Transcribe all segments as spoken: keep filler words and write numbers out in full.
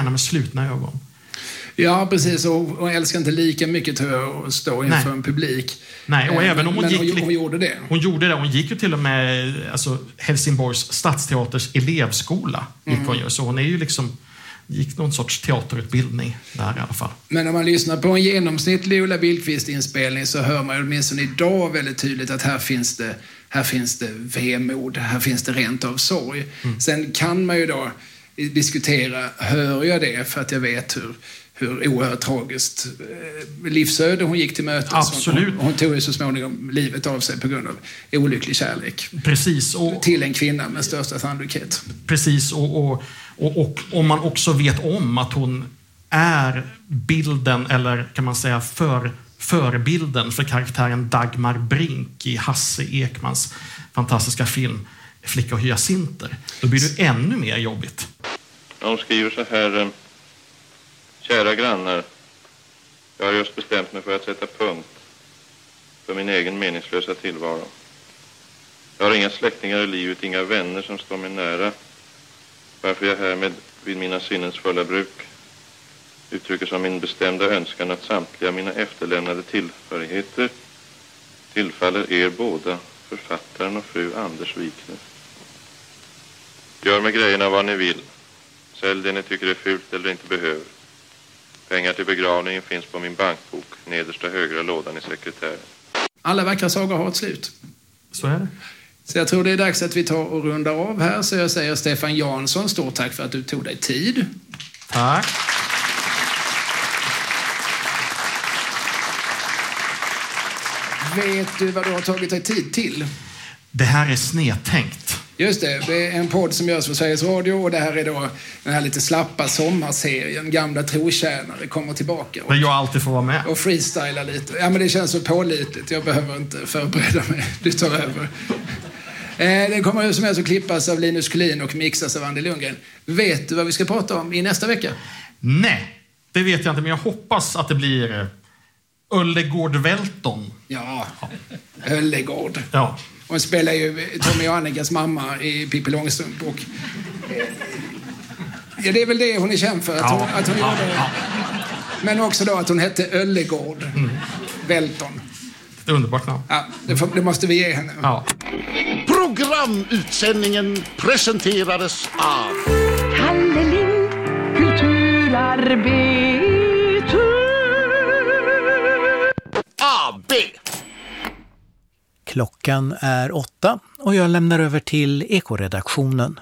henne med slutna ögon. Ja, precis. Och hon älskar inte lika mycket tror jag att stå inför Nej. en publik. Nej, och men, även om hon men gick... Hon, hon gjorde det. Hon gjorde det. Hon gick ju till och med alltså, Helsingborgs stadsteaters elevskola. Mm. Hon så hon är ju liksom... gick någon sorts teaterutbildning där i alla fall. Men om man lyssnar på en genomsnittlig Ulla Billqvist-inspelning så hör man ju åtminstone idag väldigt tydligt att här finns det, här finns det vemod, här finns det rent av sorg. Mm. Sen kan man ju då diskutera, hör jag det för att jag vet hur, hur oerhört tragiskt livsöde hon gick till mötes. Absolut. Hon, hon tog ju så småningom livet av sig på grund av olycklig kärlek. Precis. Och, till en kvinna med största sannolikhet. Precis, och, och, och, och om man också vet om att hon är bilden, eller kan man säga för, förebilden för karaktären Dagmar Brink i Hasse Ekmans fantastiska film Flicka och hyacinter, då blir det ännu mer jobbigt. De skriver så här: kära grannar, jag har just bestämt mig för att sätta punkt för min egen meningslösa tillvaro. Jag har inga släktingar i livet, inga vänner som står mig nära, varför jag härmed vid mina sinnens fulla bruk uttrycker som min bestämda önskan att samtliga mina efterlämnade tillhörigheter tillfaller er båda, författaren och fru Anders Wikner. Gör med grejerna vad ni vill. Sälj det ni tycker är fult eller inte behöver. Pengar till begravningen finns på min bankbok, nedersta högra lådan i sekretären. Alla vackra sagor har ett slut. Så är det. Så jag tror det är dags att vi tar och rundar av här. Så jag säger Stefan Jansson, stort tack för att du tog dig tid. Tack. Vet du vad du har tagit dig tid till? Det här är snedtänkt. Just det, det är en podd som görs för Sveriges Radio och det här är då den här lite slappa sommarserien Gamla trotjänare kommer tillbaka. Och, men jag alltid får vara med. Och freestyla lite. Ja, men det känns så pålitligt. Jag behöver inte förbereda mig. Du tar över. eh, den kommer ju som helst att klippas av Linus Kulin och mixas av Andy Lundgren. Vet du vad vi ska prata om i nästa vecka? Nej, det vet jag inte, men jag hoppas att det blir Öllegård Välton. Ja, Öllegård. Ja. Hon spelar ju Tommy och Annikas mamma i Pippi Långstrump. Och, ja, det är väl det hon är känd för. Att ja, hon, att hon ja, gjorde, ja. Men också då att hon hette Öllegård. Mm. Välton. Det är underbart namn. Ja, det, får, det måste vi ge henne. Ja. Programutsändningen presenterades av Kalle Lind, kulturarbetare. A B. Klockan är åtta och jag lämnar över till Ekoredaktionen.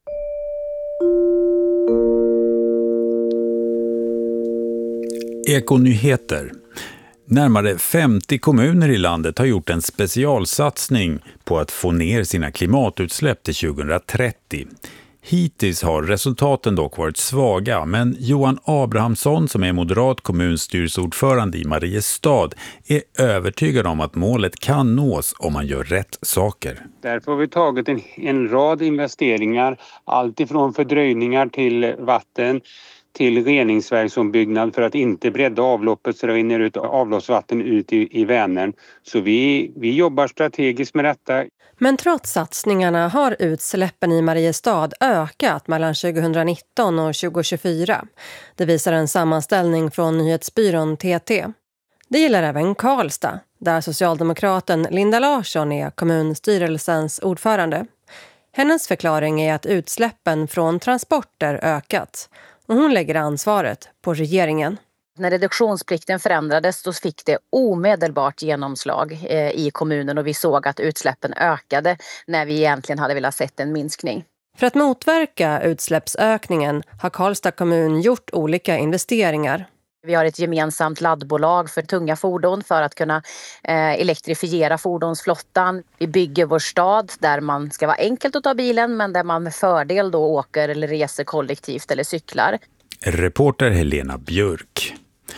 Ekonyheter. Närmare femtio kommuner i landet har gjort en specialsatsning på att få ner sina klimatutsläpp till tjugohundratrettio. Hittills har resultaten dock varit svaga, men Johan Abrahamsson som är moderat kommunstyrelseordförande i Mariestad är övertygad om att målet kan nås om man gör rätt saker. Därför har vi tagit en, en rad investeringar, allt ifrån fördröjningar till vatten till reningsverksombyggnad för att inte bredda avloppet så det rinner ut avloppsvatten ut i, i Vänern. Så vi, vi jobbar strategiskt med detta. Men trots satsningarna har utsläppen i Mariestad ökat mellan tjugohundranitton och tjugohundratjugofyra. Det visar en sammanställning från nyhetsbyrån T T. Det gäller även Karlstad, där socialdemokraten Linda Larsson är kommunstyrelsens ordförande. Hennes förklaring är att utsläppen från transporter ökat. Och hon lägger ansvaret på regeringen. När reduktionsplikten förändrades då fick det omedelbart genomslag eh, i kommunen och vi såg att utsläppen ökade när vi egentligen hade velat sett en minskning. För att motverka utsläppsökningen har Karlstad kommun gjort olika investeringar. Vi har ett gemensamt laddbolag för tunga fordon för att kunna eh, elektrifiera fordonsflottan. Vi bygger vår stad där man ska vara enkelt att ta bilen men där man med fördel då åker eller reser kollektivt eller cyklar. Reporter Helena Björk.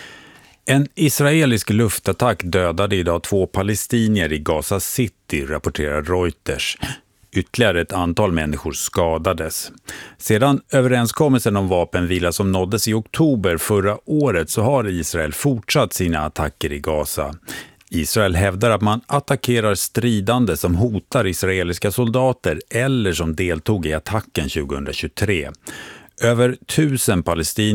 En israelisk luftattack dödade idag två palestinier i Gaza City, rapporterar Reuters. Ytterligare ett antal människor skadades. Sedan överenskommelsen om vapenvila som nåddes i oktober förra året så har Israel fortsatt sina attacker i Gaza. Israel hävdar att man attackerar stridande som hotar israeliska soldater eller som deltog i attacken tjugohundratjugotre. Över tusen palestinier